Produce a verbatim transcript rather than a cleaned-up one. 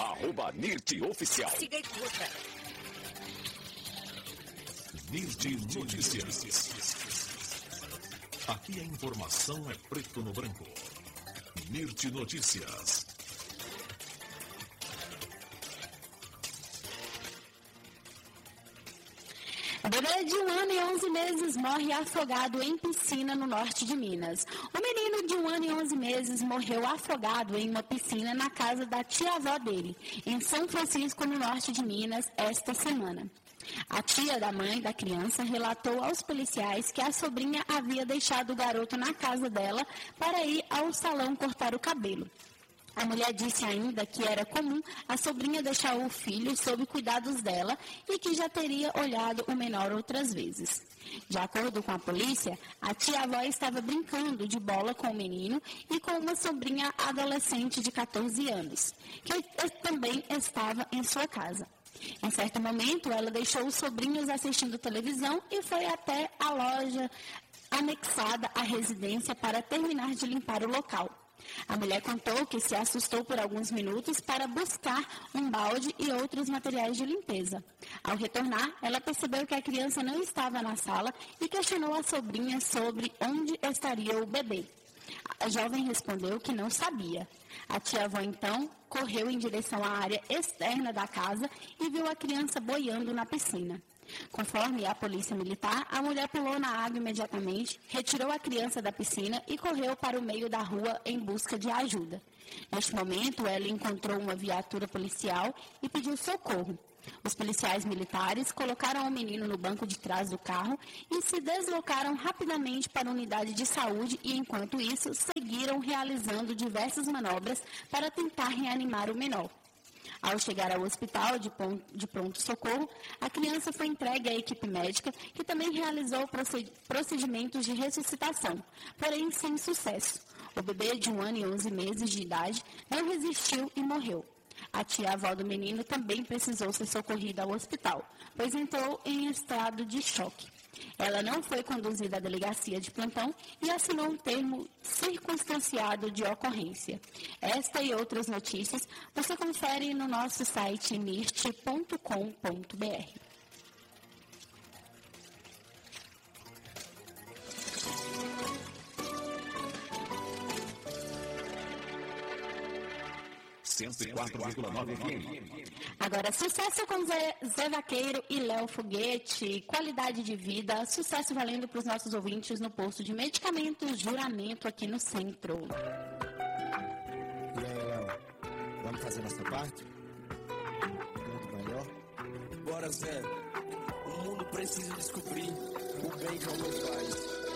Arroba Nirt Oficial. Siga e curta. Nirt Notícias. Aqui a informação é preto no branco. Nirt Notícias. Bebê de um ano e onze meses morre afogado em piscina no norte de Minas. O menino de um ano e onze meses morreu afogado em uma piscina na casa da tia-avó dele, em São Francisco, no norte de Minas, esta semana. A tia da mãe da criança relatou aos policiais que a sobrinha havia deixado o garoto na casa dela para ir ao salão cortar o cabelo. A mulher disse ainda que era comum a sobrinha deixar o filho sob cuidados dela e que já teria olhado o menor outras vezes. De acordo com a polícia, a tia-avó estava brincando de bola com o menino e com uma sobrinha adolescente de catorze anos, que também estava em sua casa. Em certo momento, ela deixou os sobrinhos assistindo televisão e foi até a loja anexada à residência para terminar de limpar o local. A mulher contou que se assustou por alguns minutos para buscar um balde e outros materiais de limpeza. Ao retornar, ela percebeu que a criança não estava na sala e questionou a sobrinha sobre onde estaria o bebê. A jovem respondeu que não sabia. A tia-avó, então, correu em direção à área externa da casa e viu a criança boiando na piscina. Conforme a polícia militar, a mulher pulou na água imediatamente, retirou a criança da piscina e correu para o meio da rua em busca de ajuda. Neste momento, ela encontrou uma viatura policial e pediu socorro. Os policiais militares colocaram o menino no banco de trás do carro e se deslocaram rapidamente para a unidade de saúde e, enquanto isso, seguiram realizando diversas manobras para tentar reanimar o menor. Ao chegar ao hospital de pronto-socorro, a criança foi entregue à equipe médica, que também realizou procedimentos de ressuscitação, porém sem sucesso. O bebê, de um ano e onze meses de idade, não resistiu e morreu. A tia-avó do menino também precisou ser socorrida ao hospital, pois entrou em estado de choque. Ela não foi conduzida à delegacia de plantão e assinou um termo circunstanciado de ocorrência. Esta e outras notícias você confere no nosso site nirt ponto com ponto br. cento e quatro vírgula nove F M. Agora, sucesso com Zé, Zé Vaqueiro e Léo Foguete, qualidade de vida, sucesso valendo para os nossos ouvintes no posto de medicamentos Juramento aqui no centro. E aí, Léo, vamos fazer nossa parte? Muito melhor? Bora, Zé. O mundo precisa descobrir o bem que o amor faz.